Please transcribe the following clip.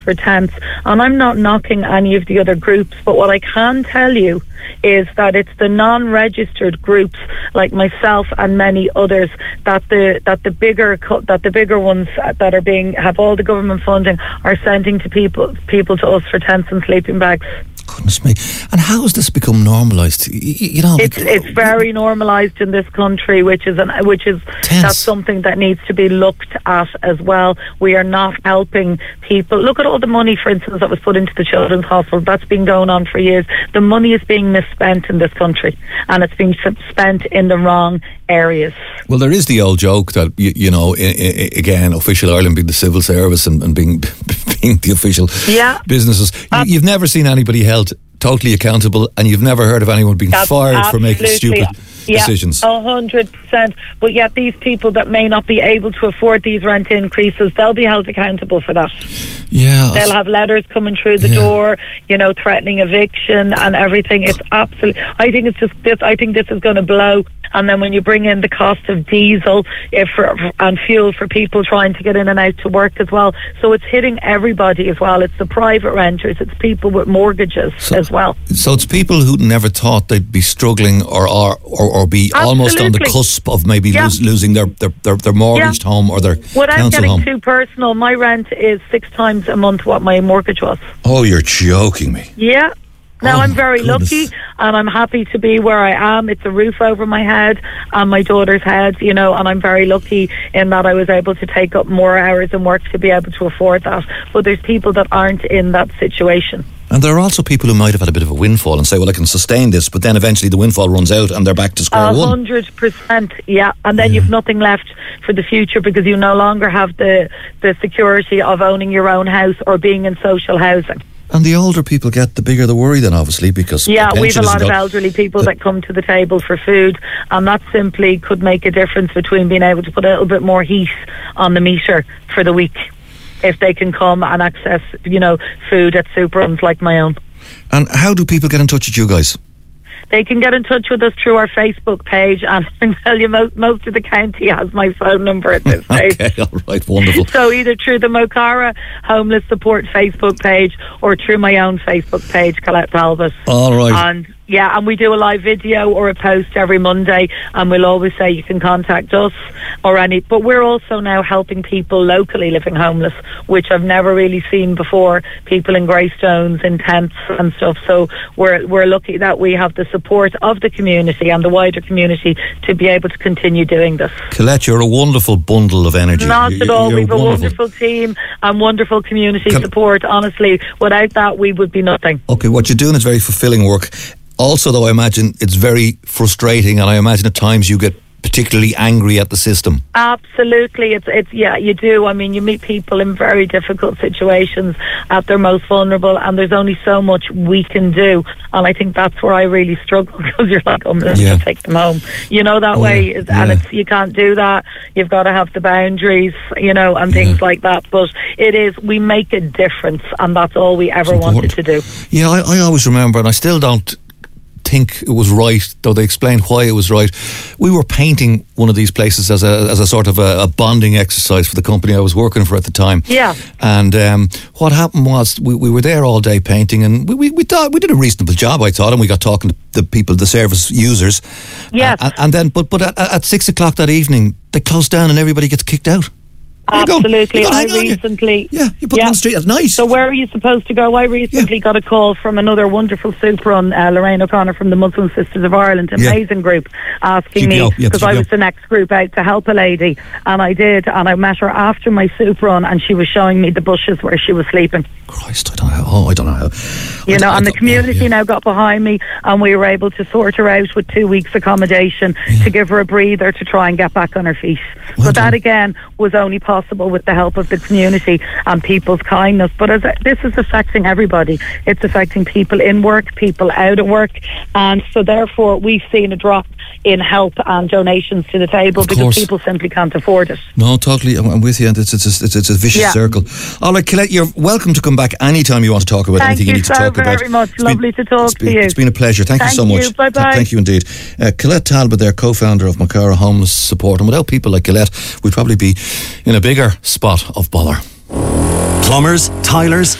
for tents, and I'm not knocking any of the other groups, but what I can tell you is that it's the non-registered groups like myself and many others that the bigger ones that are have all the government funding are sending to people to us for tents and sleeping bags. Goodness me. And how has this become normalised? It's very normalised in this country, which is that's something that needs to be looked at as well. We are not helping people. Look at all the money, for instance, that was put into the children's hospital. That's been going on for years. The money is being misspent in this country, and it's being spent in the wrong areas. Well, there is the old joke that again, Official Ireland being the civil service and being the official businesses. You've never seen anybody held totally accountable, and you've never heard of anyone being fired for making stupid decisions. 100%. But yet these people that may not be able to afford these rent increases, they'll be held accountable for that. Yeah. They'll have letters coming through the door, threatening eviction and everything. It's absolutely, I think this is going to blow. And then when you bring in the cost of diesel and fuel for people trying to get in and out to work as well, so it's hitting everybody as well. It's the private renters, it's people with mortgages as well. So it's people who never thought they'd be struggling or be almost on the cusp of maybe losing their mortgaged home or their Without council home. getting too personal, my rent is 6 times a month what my mortgage was. Oh, you're joking me. Yeah. Now, I'm very lucky, and I'm happy to be where I am. It's a roof over my head and my daughter's head, and I'm very lucky in that I was able to take up more hours and work to be able to afford that. But there's people that aren't in that situation. And there are also people who might have had a bit of a windfall and say, well, I can sustain this, but then eventually the windfall runs out and they're back to square one. 100%, yeah. And then you've nothing left for the future because you no longer have the security of owning your own house or being in social housing. And the older people get, the bigger the worry then, obviously, because... Yeah, we've a lot of elderly people that come to the table for food, and that simply could make a difference between being able to put a little bit more heat on the meter for the week if they can come and access, food at soup runs like my own. And how do people get in touch with you guys? They can get in touch with us through our Facebook page, and I can tell you most of the county has my phone number at this stage. Okay, all right, wonderful. So either through the Mocara Homeless Support Facebook page or through my own Facebook page, Colette Talbot. All right. And we do a live video or a post every Monday, and we'll always say you can contact us but we're also now helping people locally living homeless, which I've never really seen before, people in Greystones, in tents and stuff. So we're lucky that we have the support of the community and the wider community to be able to continue doing this. Colette, you're a wonderful bundle of energy. Not at all. We've a wonderful team and wonderful community support. Honestly, without that we would be nothing. Okay, what you're doing is very fulfilling work. Also, though, I imagine it's very frustrating, and I imagine at times you get particularly angry at the system. Absolutely, it's you do. I mean, you meet people in very difficult situations at their most vulnerable, and there's only so much we can do. And I think that's where I really struggle, because you're like, let's just take them home, way. And you can't do that. You've got to have the boundaries, and things like that. But we make a difference, and that's all we ever wanted to do. Yeah, I always remember, and I still don't think it was right, though they explained why it was right. We were painting one of these places as a sort of a bonding exercise for the company I was working for at the time. Yeah. And what happened was we were there all day painting, and we thought we did a reasonable job, I thought, and we got talking to the people, the service users. Yes. And then, but at 6 o'clock that evening, they closed down and everybody gets kicked out. Absolutely. I recently... you put them on the street. That's nice. So where are you supposed to go? I recently got a call from another wonderful soup run, Lorraine O'Connor from the Muslim Sisters of Ireland, amazing group, asking me, because I was the next group out to help a lady, and I did, and I met her after my soup run, and she was showing me the bushes where she was sleeping. Christ, I don't know how. And the community now got behind me, and we were able to sort her out with 2 weeks accommodation to give her a breather to try and get back on her feet. But that again was only possible with the help of the community and people's kindness. But this is affecting everybody. It's affecting people in work, people out of work, and so therefore we've seen a drop in help and donations to the table because people simply can't afford it. No, totally, I'm with you, and it's a vicious circle. All right, Colette, you're welcome to come back anytime you want to talk about anything you need to talk about. Thank you so very much. Lovely to talk to you. It's been a pleasure. Thank you so much. Bye-bye. Thank you indeed. Colette Talbot there, co-founder of Mocara Homeless Support, and without people like Colette, we'd probably be in a bigger spot of bother. Plumbers, tilers,